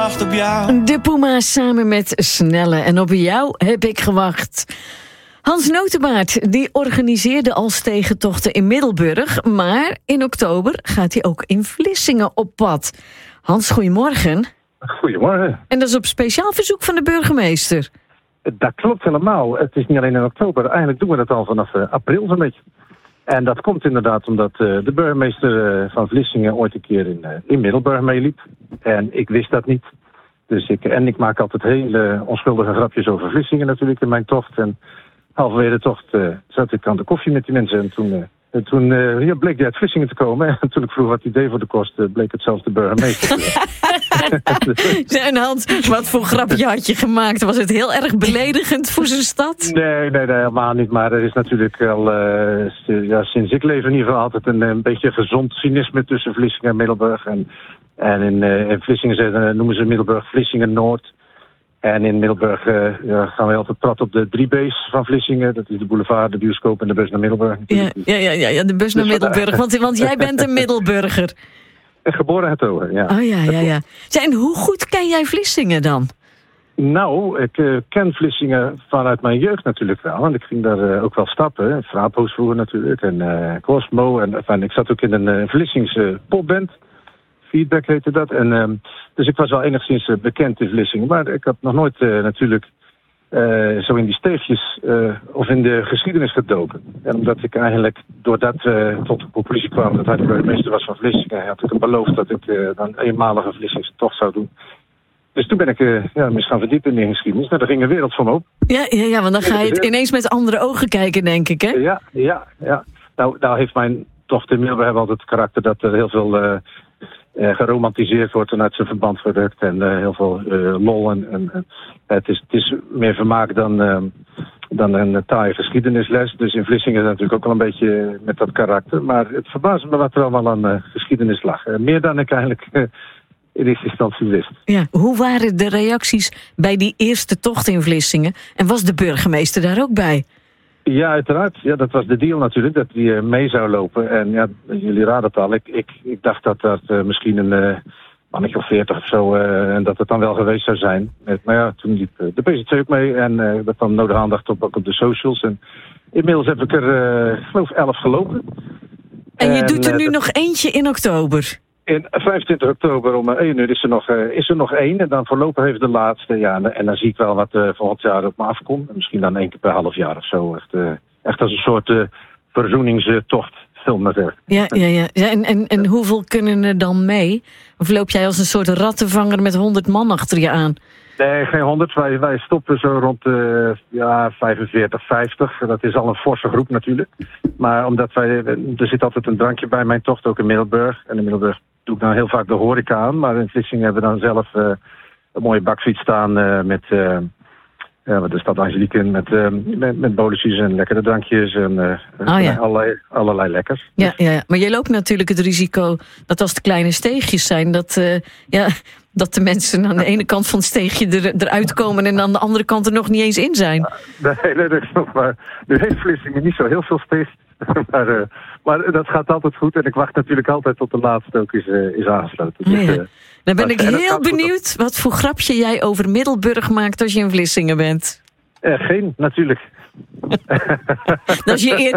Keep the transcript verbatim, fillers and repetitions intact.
gewacht op jou. De Puma samen met Snelle. En op jou heb ik gewacht. Hans Notenbaert die organiseerde al stegentochten in Middelburg. Maar in oktober gaat hij ook in Vlissingen op pad. Hans, goedemorgen. Goedemorgen. En dat is op speciaal verzoek van de burgemeester. Dat klopt helemaal. Het is niet alleen in oktober. Eigenlijk doen we dat al vanaf uh, april zo'n beetje. En dat komt inderdaad omdat uh, de burgemeester uh, van Vlissingen ooit een keer in, uh, in Middelburg meeliep. En ik wist dat niet. Dus ik, en ik maak altijd hele onschuldige grapjes over Vlissingen natuurlijk in mijn tocht. En halverwege de tocht uh, zat ik aan de koffie met die mensen. En toen, uh, en toen uh, ja, bleek hij uit Vlissingen te komen. En toen ik vroeg wat het idee voor de kost, uh, bleek het zelfs de burgemeester. En Hans, wat voor grapje had je gemaakt? Was het heel erg beledigend voor zijn stad? Nee, nee, nee, helemaal niet. Maar er is natuurlijk al, uh, ja, sinds ik leef in ieder geval altijd een, een beetje gezond cynisme tussen Vlissingen en Middelburg. En, en in, uh, in Vlissingen zeggen, noemen ze Middelburg Vlissingen Noord. En in Middelburg uh, ja, gaan we altijd praten op de drie B's van Vlissingen. Dat is de boulevard, de bioscoop en de bus naar Middelburg. Ja, ja, ja, ja, de bus naar dus Middelburg. Want, want jij bent een Middelburger. Geboren het over, ja. Oh ja, ja, ja. En hoe goed ken jij Vlissingen dan? Nou, ik uh, ken Vlissingen vanuit mijn jeugd natuurlijk wel. Want ik ging daar uh, ook wel stappen. Frapo's vroeger natuurlijk. En uh, Cosmo. En enfin, ik zat ook in een uh, Vlissingse popband. Feedback heette dat. En, uh, dus ik was wel enigszins uh, bekend in Vlissingen. Maar ik had nog nooit uh, natuurlijk uh, zo in die steegjes uh, of in de geschiedenis gedoken. En omdat ik eigenlijk, doordat we uh, tot de conclusie kwam dat hij de burgemeester was van Vlissingen, had ik hem beloofd dat ik uh, dan een eenmalige Vlissingse tocht zou doen. Dus toen ben ik uh, ja, mis gaan verdiepen in de geschiedenis. Nou, daar ging een wereld van me op. Ja, ja, ja, want dan ga je het ineens met andere ogen kijken, denk ik, hè? Ja, ja, ja. Nou, nou heeft mijn tocht in Middelburg altijd het karakter dat er heel veel uh, uh, geromantiseerd wordt en uit zijn verband gerukt. En uh, heel veel uh, lol. En, en, uh, het, is, het is meer vermaak dan, uh, dan een taaie geschiedenisles. Dus in Vlissingen is het natuurlijk ook wel een beetje met dat karakter. Maar het verbaasde me wat er allemaal aan uh, geschiedenis lag. Uh, meer dan ik eigenlijk Uh, in eerste instantie wist. Ja, hoe waren de reacties bij die eerste tocht in Vlissingen? En was de burgemeester daar ook bij? Ja, uiteraard. Ja, dat was de deal natuurlijk, dat hij uh, mee zou lopen. En ja, jullie raden het al. Ik, ik, ik dacht dat dat uh, misschien een uh, mannetje of veertig of zo, uh, en dat het dan wel geweest zou zijn. Maar ja, toen liep uh, de P Z C ook mee en uh, dat kwam nodige aandacht op, ook op de socials. En inmiddels heb ik er, uh, geloof elf gelopen. En je en, doet er nu uh, nog eentje in oktober? In vijfentwintig oktober om één uur is er nog, uh, is er nog één. En dan voorlopig even de laatste. Ja, en, en dan zie ik wel wat uh, volgend jaar op me afkomt. Misschien dan één keer per half jaar of zo. Echt, uh, echt als een soort uh, verzoeningstocht, film maar zeggen. Ja, ja, ja. ja en, en, en hoeveel kunnen er dan mee? Of loop jij als een soort rattenvanger met honderd man achter je aan? Nee, geen honderd. Wij, wij stoppen zo rond uh, ja, vijfenveertig, vijftig. Dat is al een forse groep natuurlijk. Maar omdat wij, er zit altijd een drankje bij mijn tocht, ook in Middelburg. En in Middelburg doe ik dan heel vaak de horeca aan. Maar in Vlissingen hebben we dan zelf uh, een mooie bakfiets staan uh, met uh, ja, de stad Angelique in. Met, uh, met, met bolletjes en lekkere drankjes en uh, oh, ja. allerlei, allerlei lekkers. Ja, ja, ja, maar je loopt natuurlijk het risico dat als het kleine steegjes zijn, dat, uh, ja, dat de mensen aan de ene kant van het steegje er, eruit komen en aan de andere kant er nog niet eens in zijn. Nee, nee, dat is nog maar. Nu heeft Vlissingen niet zo heel veel steegjes. Maar, uh, maar dat gaat altijd goed. En ik wacht natuurlijk altijd tot de laatste ook is, uh, is aangesloten. Dus, ja. uh, Dan ben ik heel benieuwd wat voor grapje jij over Middelburg maakt als je in Vlissingen bent. Uh, geen, natuurlijk. Dat is je